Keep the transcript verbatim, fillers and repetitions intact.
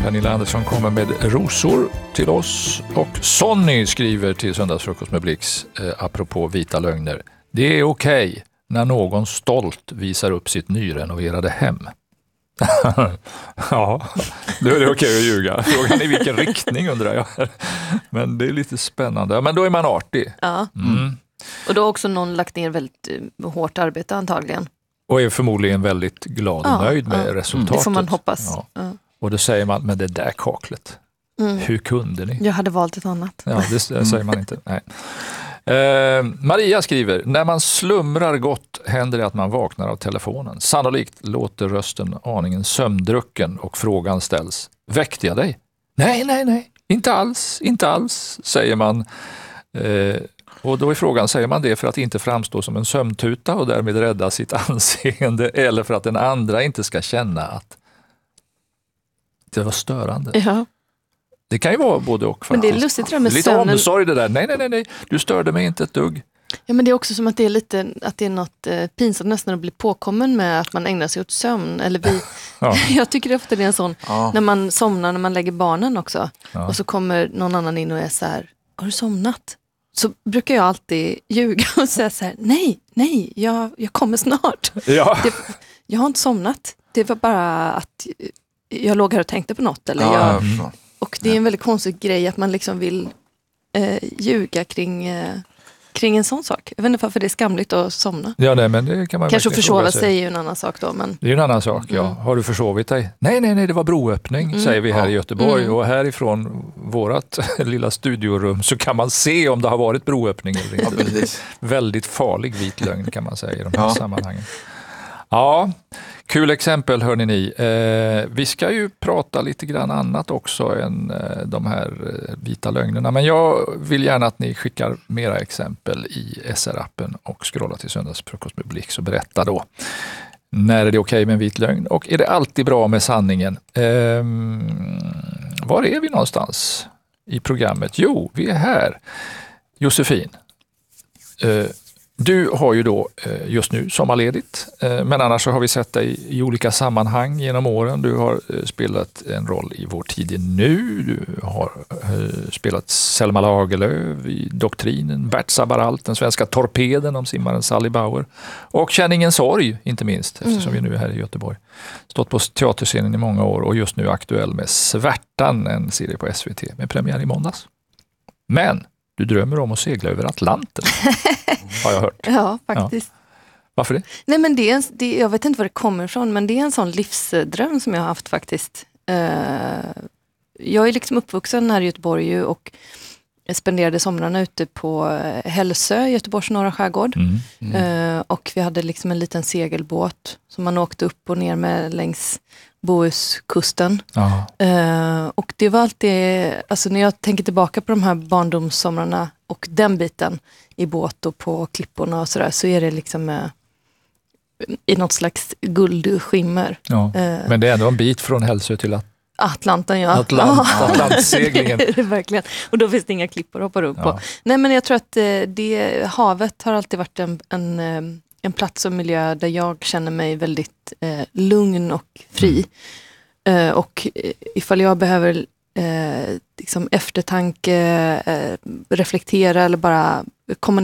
Pernilla Andersson kommer med rosor till oss. Och Sonny skriver till Söndagsfrukost med Blix, eh, apropå vita lögner. Det är okej okay när någon stolt visar upp sitt nyrenoverade hem. Ja, då är det okej att ljuga. Frågan är i vilken riktning, undrar jag. Men det är lite spännande. Men då är man artig. Ja. Mm. Och då har också någon lagt ner väldigt uh, hårt arbete antagligen. Och är förmodligen väldigt glad och ja, nöjd med ja. resultatet. Det får man hoppas. Ja. Ja. Och då säger man, men det där kaklet, mm. hur kunde ni? Jag hade valt ett annat. Ja, det säger man inte. Nej. Eh, Maria skriver, när man slumrar gott händer det att man vaknar av telefonen. Sannolikt låter rösten aningen sömndrucken och frågan ställs, väckte jag dig? Nej, nej, nej, inte alls, inte alls, säger man. Eh, och då är frågan, säger man det för att inte framstå som en sömntuta och därmed rädda sitt anseende, eller för att den andra inte ska känna att det var störande? Ja. Det kan ju vara både och. Men det är lustigt det där med lite sömnen. omsorg det där. Nej, nej, nej, nej. Du störde mig inte ett dugg. Ja, men det är också som att det är lite, att det är något eh, pinsamt nästan att bli påkommen med att man ägnar sig åt sömn. Eller vi, ja. Jag tycker ofta det är en sån, ja. När man somnar, när man lägger barnen också. Ja. Och så kommer någon annan in och är så här, har du somnat? Så brukar jag alltid ljuga och säga så här, nej, nej, jag, jag kommer snart. Ja. Det, jag har inte somnat. Det var bara att jag låg här och tänkte på något. Eller ja, jag... Och det är en väldigt konstig grej att man liksom vill eh, ljuga kring, eh, kring en sån sak. Jag vet inte varför det är skamligt att somna. Ja, nej, men det kan man kanske försova sig är ju en annan sak då. Men... Det är en annan sak, ja. Mm. Har du försovit dig? Nej, nej, nej, det var broöppning, mm. säger vi här ja. i Göteborg. Mm. Och härifrån vårat lilla studiorum så kan man se om det har varit broöppning eller inte. Ja, väldigt farlig vit lögn kan man säga i de här ja. sammanhangen. Ja, kul exempel hörni ni. Eh, vi ska ju prata lite grann annat också än eh, de här eh, vita lögnerna. Men jag vill gärna att ni skickar mera exempel i S R-appen och scrolla till Söndagsfrukost med Blix och berätta då. När är det okej med en vit lögn? Och är det alltid bra med sanningen? Eh, var är vi någonstans i programmet? Jo, vi är här. Josefin. Eh, Du har ju då just nu sommarledigt, men annars så har vi sett dig i olika sammanhang genom åren. Du har spelat en roll i Vår tid är nu, du har spelat Selma Lagerlöf i Doktrinen, Bert Sabaralt, den svenska torpeden om simmaren Sally Bauer och Känn ingen sorg, inte minst, eftersom mm. vi nu är här i Göteborg. Stått på teaterscenen i många år och just nu aktuell med Svärtan, en serie på S V T med premiär i måndags. Men du drömmer om att segla över Atlanten, har jag hört. Ja, faktiskt. Ja. Varför det? Nej, men det är en, det, jag vet inte var det kommer ifrån, men det är en sån livsdröm som jag har haft faktiskt. Uh, jag är liksom uppvuxen här i Göteborg och spenderade somrarna ute på Hälsö, Göteborgs norra skärgård. Mm. Mm. Uh, och vi hade liksom en liten segelbåt som man åkte upp och ner med längs Bohuskusten. Uh, och det var alltid, alltså när jag tänker tillbaka på de här barndomssomrarna och den biten i båt och på klipporna och sådär, så är det liksom uh, i något slags guldskimmer. Ja, uh, men det är ändå en bit från Hälsö till att Atlanten, ja. Atlant, Atlantseglingen. Det är det verkligen. Och då finns det inga klippor att hoppa upp på. Ja. Nej, men jag tror att det, havet har alltid varit en, en, en plats och miljö där jag känner mig väldigt eh, lugn och fri. Mm. Eh, och ifall jag behöver eh, liksom eftertanke, eh, reflektera eller bara komma